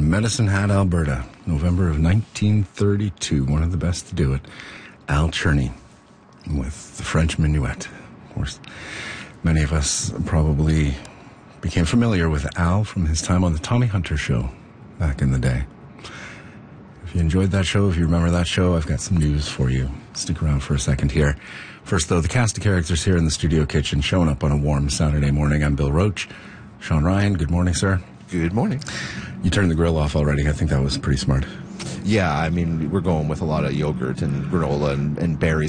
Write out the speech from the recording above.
Medicine Hat, Alberta, November of 1932. One of the best to do it. Al Cherney with the French Minuet. Of course, many of us probably became familiar with Al from his time on the Tommy Hunter Show back in the day. If you enjoyed that show, if you remember that show, I've got some news for you. Stick around for a second here. First, though, the cast of characters here in the studio kitchen showing up on a warm Saturday morning. I'm Bill Roach. Sean Ryan, good morning, sir. Good morning. You turned the grill off already. I think that was pretty smart. Yeah, I mean, we're going with a lot of yogurt and granola and berries